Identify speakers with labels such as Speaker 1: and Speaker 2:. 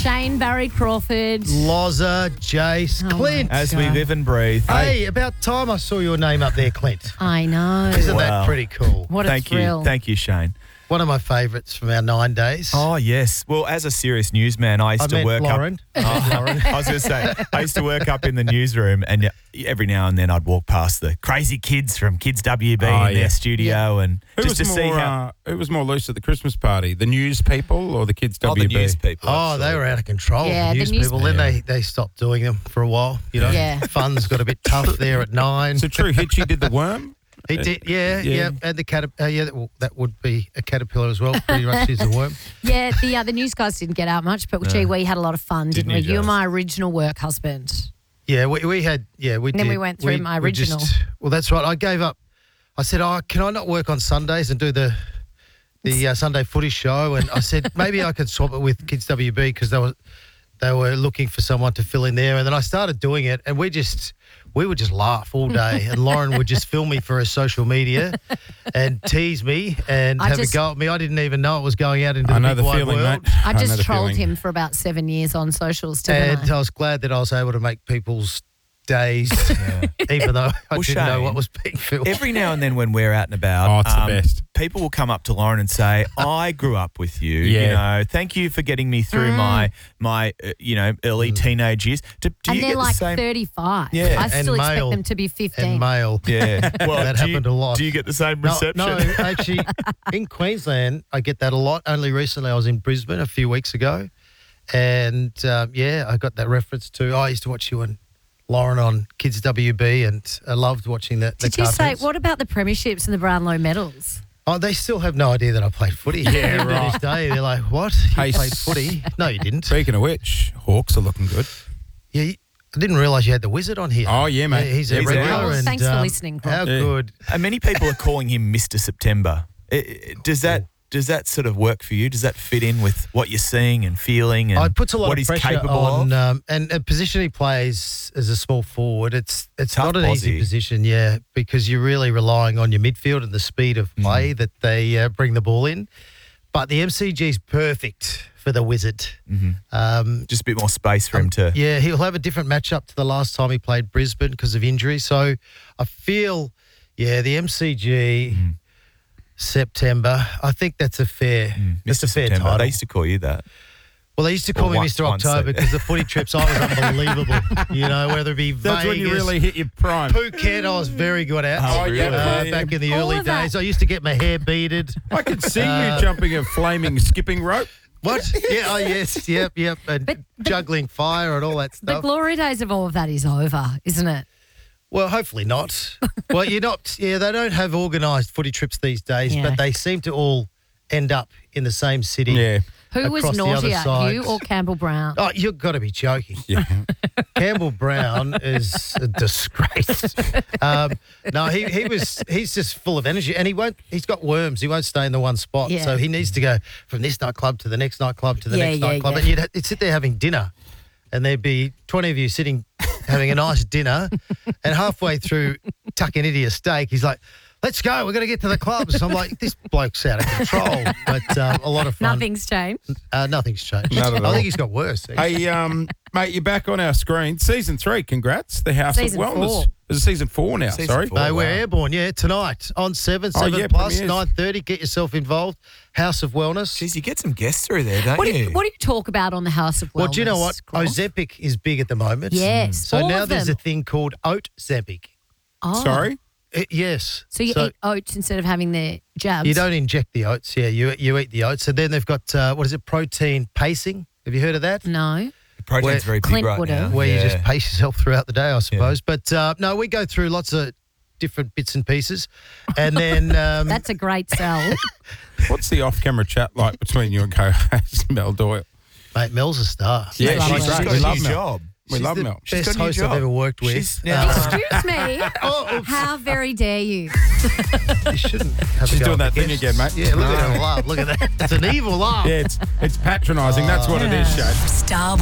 Speaker 1: Shane, Barry Crawford.
Speaker 2: Loza, Jace, Clint.
Speaker 3: As we live and breathe.
Speaker 2: Hey, about time I saw your name up there, Clint.
Speaker 1: I know.
Speaker 2: Isn't that pretty cool?
Speaker 1: What a
Speaker 3: Thank
Speaker 1: thrill.
Speaker 3: you. Thank you, Shane.
Speaker 2: One of my favourites from our 9 days.
Speaker 3: Oh, yes. Well, as a serious newsman, I used to work
Speaker 2: Lauren.
Speaker 3: up.
Speaker 2: Lauren.
Speaker 3: I was going to say, I used to work up in the newsroom, and every now and then I'd walk past the crazy kids from Kids WB in their studio, and
Speaker 4: Who
Speaker 3: just
Speaker 4: was
Speaker 3: to see
Speaker 4: more,
Speaker 3: how
Speaker 4: who was more loose at the Christmas party? The news people or the Kids WB?
Speaker 3: the news people.
Speaker 2: Oh, they were out of control.
Speaker 1: Yeah,
Speaker 2: the
Speaker 1: the
Speaker 2: news
Speaker 1: news
Speaker 2: people. Then they stopped doing them for a while. You know,
Speaker 1: Yeah.
Speaker 2: funds got a bit tough there at 9.
Speaker 4: So true, Hitchy did the worm?
Speaker 2: He did, yeah.
Speaker 4: Yeah.
Speaker 2: And the that would be a caterpillar as well. Pretty much is a worm.
Speaker 1: Yeah, the news guys didn't get out much, but gee, we had a lot of fun, didn't we?
Speaker 3: Didn't you,
Speaker 1: You were
Speaker 3: Jess?
Speaker 1: my original work husband.
Speaker 2: Yeah, we had, we
Speaker 1: And
Speaker 2: did.
Speaker 1: then we went through my original.
Speaker 2: Well, that's right. I gave up. I said, can I not work on Sundays and do the Sunday footy show? And I said, maybe I could swap it with Kids WB because they were looking for someone to fill in there. And then I started doing it, and we would just laugh all day. And Lauren would just film me for her social media and tease me and have a go at me. I didn't even know it was going out into the big wide world.
Speaker 4: mate.
Speaker 1: I
Speaker 4: know
Speaker 1: just
Speaker 4: the
Speaker 1: trolled
Speaker 4: feeling.
Speaker 1: him for about 7 years on socials, didn't
Speaker 2: And
Speaker 1: I?
Speaker 2: I was glad that I was able to make people's days, even though I didn't know
Speaker 3: Shane,
Speaker 2: what was being filmed.
Speaker 3: Every now and then when we're out and about,
Speaker 4: Oh, it's the best.
Speaker 3: people will come up to Lauren and say, I grew up with you.
Speaker 4: Yeah.
Speaker 3: You know, thank you for getting me through my early teenage years. Do
Speaker 1: And
Speaker 3: you
Speaker 1: they're
Speaker 3: get
Speaker 1: like
Speaker 3: the same?
Speaker 1: 35.
Speaker 3: Yeah,
Speaker 1: I
Speaker 2: and
Speaker 1: still expect
Speaker 2: male.
Speaker 1: them to be 15.
Speaker 2: And male.
Speaker 3: Yeah. Well,
Speaker 2: That happened a lot.
Speaker 3: Do you get the same reception?
Speaker 2: No, actually, in Queensland, I get that a lot. Only recently, I was in Brisbane a few weeks ago, and I got that reference to. I used to watch you and Lauren on Kids WB, and I loved watching the
Speaker 1: Did you say,
Speaker 2: cartoons.
Speaker 1: what about the premierships and the Brownlow medals?
Speaker 2: Oh, they still have no idea that I played footy.
Speaker 4: Yeah,
Speaker 2: Even to
Speaker 4: right.
Speaker 2: this day, they're like, "What? You
Speaker 4: Hey,
Speaker 2: played footy? No, you didn't."
Speaker 4: Speaking of which, Hawks are looking good.
Speaker 2: Yeah, I didn't realise you had the Wizard on here.
Speaker 4: Oh, yeah, mate.
Speaker 2: He's a
Speaker 4: He's
Speaker 2: regular.
Speaker 4: ours.
Speaker 2: And,
Speaker 1: Thanks for listening, Croc.
Speaker 2: How
Speaker 4: Yeah.
Speaker 2: good.
Speaker 3: And many people are calling him Mr. September. Does that sort of work for you? Does that fit in with what you're seeing and feeling and
Speaker 2: It puts a lot
Speaker 3: what
Speaker 2: of
Speaker 3: he's
Speaker 2: pressure
Speaker 3: capable
Speaker 2: on,
Speaker 3: of?
Speaker 2: and a position he plays as a small forward. It's
Speaker 3: Tough
Speaker 2: not an easy
Speaker 3: posse.
Speaker 2: position, because you're really relying on your midfield and the speed of play that they bring the ball in. But the MCG's perfect for the Wizard.
Speaker 3: Just a bit more space for him to.
Speaker 2: Yeah, he'll have a different matchup to the last time he played Brisbane because of injury. So I feel, the MCG. September. I think that's a fair, that's
Speaker 3: Mr.
Speaker 2: a fair
Speaker 3: September.
Speaker 2: title.
Speaker 3: They used to call you that.
Speaker 2: Well, they used to call me
Speaker 3: Well,
Speaker 2: Mr.
Speaker 3: once
Speaker 2: October
Speaker 3: they-
Speaker 2: because the footy trips I was unbelievable. Whether it be
Speaker 4: That's
Speaker 2: Vegas,
Speaker 4: when you really hit your prime.
Speaker 2: Phuket, I was very good at.
Speaker 3: Oh, really?
Speaker 2: Back in the
Speaker 1: All
Speaker 2: early
Speaker 1: of that.
Speaker 2: days, I used to get my hair beaded.
Speaker 4: I could see you jumping a flaming skipping rope.
Speaker 2: What? Yeah. Oh, yes. Yep. And juggling fire and all that
Speaker 1: The
Speaker 2: stuff.
Speaker 1: glory days of all of that is over, isn't it?
Speaker 2: Well, hopefully not. Well, you're not. Yeah, they don't have organised footy trips these days,
Speaker 1: Yeah.
Speaker 2: but they seem to all end up in the same city.
Speaker 4: Yeah.
Speaker 1: Who was
Speaker 2: Across the other
Speaker 1: naughtier,
Speaker 2: side.
Speaker 1: you or Campbell Brown?
Speaker 2: Oh, you've got to be joking.
Speaker 4: Yeah.
Speaker 2: Campbell Brown is a disgrace. He's just full of energy, and he's got worms. He won't stay in the one spot.
Speaker 1: Yeah.
Speaker 2: So he needs to go from this nightclub to the next nightclub to the
Speaker 1: Yeah,
Speaker 2: next
Speaker 1: yeah,
Speaker 2: nightclub.
Speaker 1: yeah.
Speaker 2: And you'd sit there having dinner, and there'd be 20 of you sitting having a nice dinner, and halfway through tucking into your steak, he's like, "Let's go, we're going to get to the clubs." I'm like, this bloke's out of control. But a lot of fun.
Speaker 1: Nothing's changed.
Speaker 2: Nothing's changed.
Speaker 4: Not at
Speaker 2: I
Speaker 4: all.
Speaker 2: think he's got worse.
Speaker 4: Hey, mate, you're back on our screen. Season 3, congrats. The House
Speaker 1: Season
Speaker 4: of Wellness.
Speaker 1: 4.
Speaker 4: Is it season 4 now?
Speaker 3: Season
Speaker 4: Sorry.
Speaker 3: 4.
Speaker 2: No, we're
Speaker 3: wow.
Speaker 2: airborne, tonight on 7
Speaker 4: Oh,
Speaker 2: plus,
Speaker 4: premieres.
Speaker 2: 9:30. Get yourself involved. House of Wellness.
Speaker 3: Jeez, you get some guests through there, don't
Speaker 1: What do
Speaker 3: you?
Speaker 1: you talk about on the House of Wellness?
Speaker 2: Well, do you know what?
Speaker 1: Croc?
Speaker 2: Ozempic is big at the moment.
Speaker 1: Yes,
Speaker 2: So
Speaker 1: all
Speaker 2: now
Speaker 1: of
Speaker 2: there's
Speaker 1: them.
Speaker 2: a thing called Oat Zempic.
Speaker 1: Oh.
Speaker 4: Sorry?
Speaker 2: Yes.
Speaker 1: So you eat oats instead of having the jabs?
Speaker 2: You don't inject the oats. Yeah, you eat the oats. And then they've got, protein pacing. Have you heard of that?
Speaker 1: No.
Speaker 3: Protein's very big
Speaker 1: Clint
Speaker 3: right
Speaker 1: would
Speaker 3: now.
Speaker 1: have.
Speaker 2: Where you just
Speaker 3: Yeah.
Speaker 2: pace yourself throughout the day, I suppose. But no, we go through lots of different bits and pieces. And then
Speaker 1: That's a great sell.
Speaker 4: What's the off-camera chat like between you and co-host Mel Doyle?
Speaker 2: mate, Mel's a star.
Speaker 4: Yeah,
Speaker 1: Love
Speaker 4: she's
Speaker 1: Mel.
Speaker 4: great.
Speaker 3: She's got
Speaker 4: We
Speaker 3: a
Speaker 4: love
Speaker 3: new
Speaker 4: Mel.
Speaker 3: job.
Speaker 4: We love Mel.
Speaker 3: She's
Speaker 2: Best
Speaker 3: got a new
Speaker 2: host I've
Speaker 3: job.
Speaker 2: ever worked with.
Speaker 3: She's now-
Speaker 1: Excuse me.
Speaker 2: Oh,
Speaker 1: How very dare you?
Speaker 2: you shouldn't have
Speaker 4: She's
Speaker 2: a go
Speaker 4: doing
Speaker 2: at
Speaker 4: that
Speaker 2: the
Speaker 4: thing
Speaker 2: guests.
Speaker 4: again, mate.
Speaker 2: Yeah, look at her laugh. Look at that. It's an evil laugh.
Speaker 4: Yeah, it's patronising. That's what it is, Shane.
Speaker 5: Starboy.